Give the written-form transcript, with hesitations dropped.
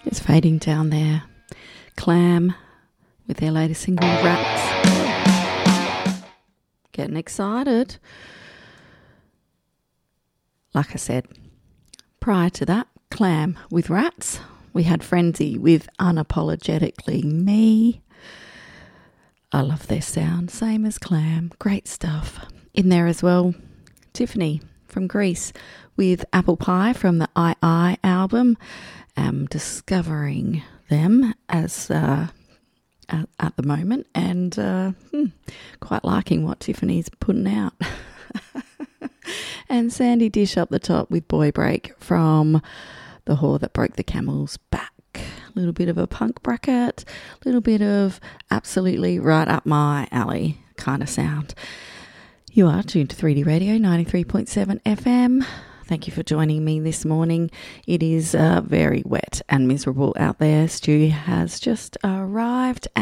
Just fading down there. Clam with their latest single, Rats. Getting excited. Like I said, prior to that, Clam with Rats. We had Frenzy with Unapologetically Me. I love their sound, same as Clam. Great stuff. In there as well, Tiffany from Greece with Apple Pie from the II album. Discovering them as at the moment, and quite liking what Tiffany's putting out. And Sandy Dish up the top with Boy Break from The Whore That Broke the Camel's Back. A little bit of a punk bracket, a little bit of absolutely right up my alley kind of sound. You are tuned to 3D Radio 93.7 FM. Thank you for joining me this morning. It is very wet and miserable out there. Stu has just arrived